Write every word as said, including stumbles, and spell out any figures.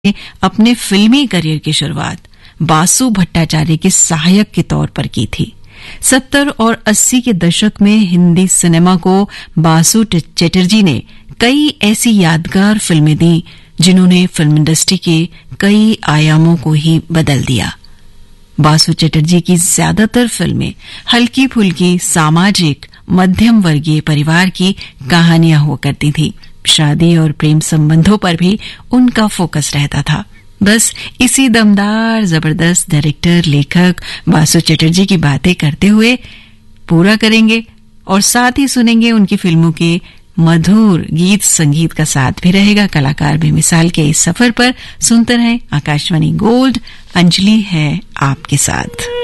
अपने फिल्मी करियर की शुरुआत बासु भट्टाचार्य के सहायक के तौर पर की थी। सत्तर और अस्सी के दशक में हिंदी सिनेमा को बासु चटर्जी ने कई ऐसी यादगार फिल्में दी जिन्होंने फिल्म इंडस्ट्री के कई आयामों को ही बदल दिया। बासु चटर्जी की ज्यादातर फिल्में हल्की फुल्की सामाजिक मध्यम वर्गीय परिवार की कहानियां हुआ करती थी। शादी और प्रेम संबंधों पर भी उनका फोकस रहता था। बस इसी दमदार जबरदस्त डायरेक्टर लेखक बासु चटर्जी की बातें करते हुए पूरा करेंगे और साथ ही सुनेंगे उनकी फिल्मों के मधुर गीत संगीत का साथ भी रहेगा। कलाकार बेमिसाल के इस सफर पर सुनते रहें आकाशवाणी गोल्ड। अंजलि है आपके साथ।